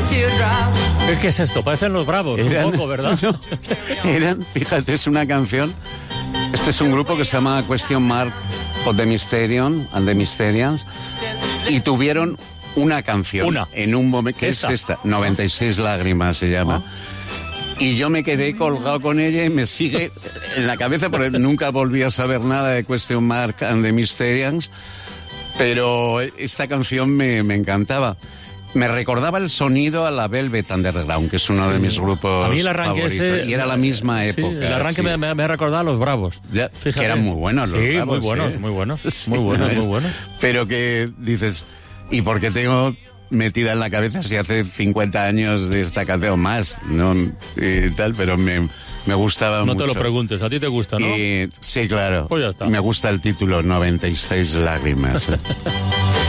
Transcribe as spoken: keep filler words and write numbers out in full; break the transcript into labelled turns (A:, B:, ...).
A: ¿Qué es esto? Parecen los Bravos, eran, un poco, ¿verdad?
B: No, eran, fíjate, es una canción. Este es un grupo que se llama Question Mark of the Mysterion and the Mysterians. Y tuvieron una canción.
A: Una.
B: En un momento. ¿Qué
A: ¿Esta?
B: es esta? noventa y seis lágrimas se llama.
A: Ah.
B: Y yo me quedé colgado con ella y me sigue en la cabeza porque nunca volví a saber nada de Question Mark and the Mysterians. Pero esta canción me, me encantaba. Me recordaba el sonido a la Velvet Underground, que es uno
A: Sí.
B: de mis grupos
A: A mí el arranque
B: favoritos.
A: ese...
B: Y era la misma época.
A: Sí, el arranque
B: sí.
A: me, me, me ha recordado a los Bravos.
B: Ya,
A: Fíjate.
B: que eran muy buenos los
A: Sí,
B: Bravos,
A: muy buenos,
B: ¿eh?
A: muy buenos.
B: Sí,
A: muy buenos,
B: ¿no
A: muy
B: es?
A: buenos.
B: Pero que dices, ¿y por qué tengo metida en la cabeza si hace cincuenta años de esta canción más? ¿No? Y tal, pero me, me gustaba
A: No
B: mucho.
A: te lo preguntes, a ti te gusta, ¿no?
B: Y, sí, claro.
A: Pues ya está.
B: Me gusta el título, noventa y seis lágrimas.